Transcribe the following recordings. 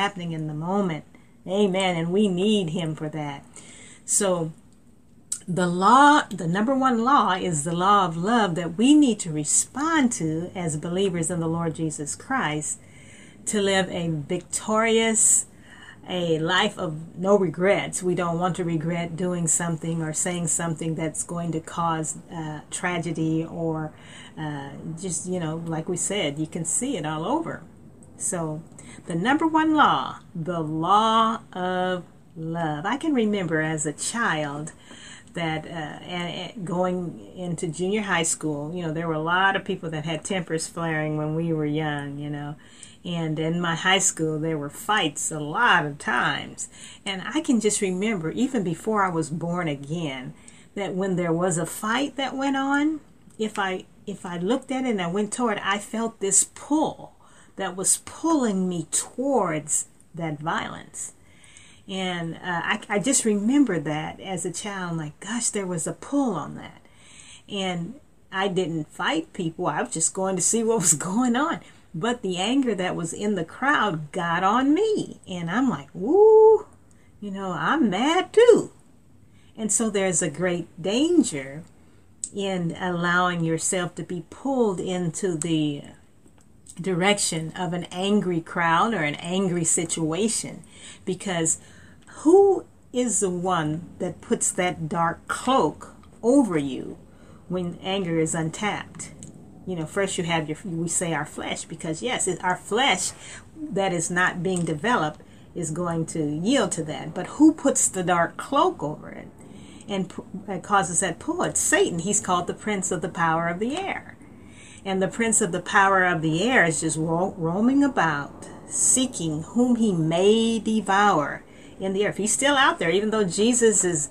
happening in the moment. Amen. And we need him for that. So the number one law is the law of love that we need to respond to as believers in the Lord Jesus Christ to live a victorious, a life of no regrets. We don't want to regret doing something or saying something that's going to cause tragedy or just, like we said, you can see it all over. So the number one law, the law of love. I can remember as a child that and going into junior high school, there were a lot of people that had tempers flaring when we were young, and in my high school there were fights a lot of times. And I can just remember, even before I was born again, that when there was a fight that went on, if I looked at it and I went toward it, I felt this pull that was pulling me towards that violence. And I just remember that as a child, like, gosh, there was a pull on that. And I didn't fight people. I was just going to see what was going on. But the anger that was in the crowd got on me. And I'm like, woo, I'm mad too. And so there's a great danger in allowing yourself to be pulled into the direction of an angry crowd or an angry situation, because who is the one that puts that dark cloak over you when anger is untapped? First you have we say our flesh, because yes, our flesh that is not being developed is going to yield to that. But who puts the dark cloak over it and causes that pull? It's Satan. He's called the prince of the power of the air. And the prince of the power of the air is just roaming about, seeking whom he may devour in the earth. He's still out there, even though Jesus is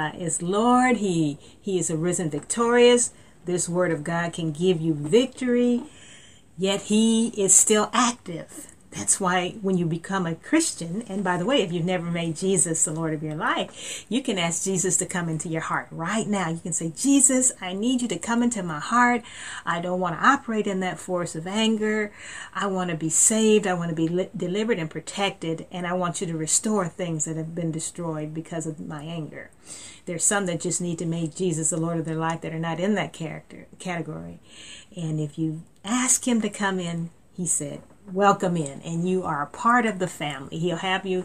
Lord. He is arisen victorious. This word of God can give you victory, yet he is still active. That's why when you become a Christian, and by the way, if you've never made Jesus the Lord of your life, you can ask Jesus to come into your heart right now. You can say, Jesus, I need you to come into my heart. I don't want to operate in that force of anger. I want to be saved. I want to be delivered and protected. And I want you to restore things that have been destroyed because of my anger. There's some that just need to make Jesus the Lord of their life that are not in that category. And if you ask him to come in, he said, welcome in, and you are a part of the family. He'll help you,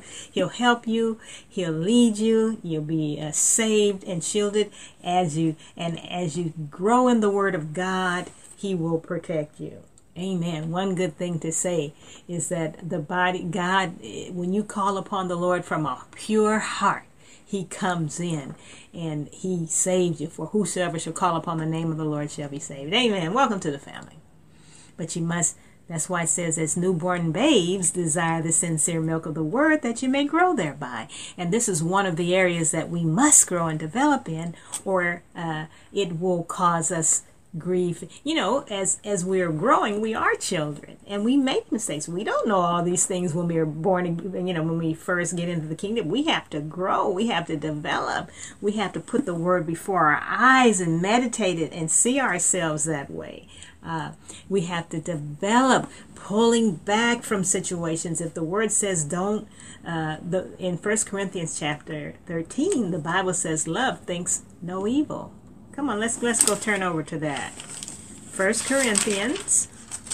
he'll lead you, you'll be saved and shielded as you grow in the Word of God. He will protect you. Amen. One good thing to say is that God, when you call upon the Lord from a pure heart, he comes in and he saves you. For whosoever shall call upon the name of the Lord shall be saved. Amen. Welcome to the family. But you must, that's why it says, as newborn babes, desire the sincere milk of the word, that you may grow thereby. And this is one of the areas that we must grow and develop in, or it will cause us grief. As we are growing, we are children and we make mistakes. We don't know all these things when we are born, when we first get into the kingdom. We have to grow, we have to develop, we have to put the word before our eyes and meditate it and see ourselves that way. We have to develop pulling back from situations. If the word says don't, in 1 Corinthians chapter 13, the Bible says love thinks no evil. Come on, let's go turn over to that. 1 Corinthians.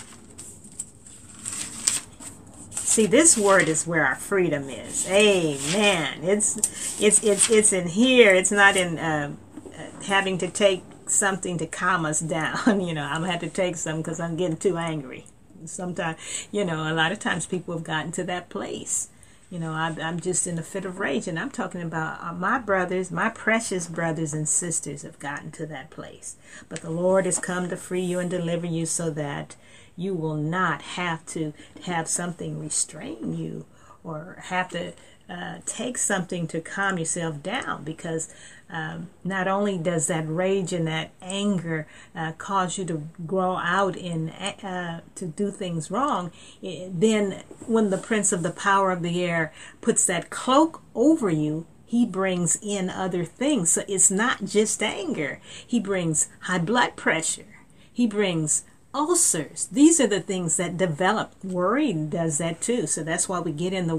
See, this word is where our freedom is. Amen. It's in here. It's not in having to take something to calm us down. I'm gonna have to take some because I'm getting too angry. Sometimes, a lot of times people have gotten to that place. I'm just in a fit of rage, and I'm talking about my brothers, my precious brothers and sisters have gotten to that place. But the Lord has come to free you and deliver you so that you will not have to have something restrain you or have to take something to calm yourself down, because not only does that rage and that anger cause you to grow out in to do things wrong, then when the prince of the power of the air puts that cloak over you, he brings in other things. So it's not just anger. He brings high blood pressure. He brings ulcers. These are the things that develop. Worry does that too. So that's why we get in the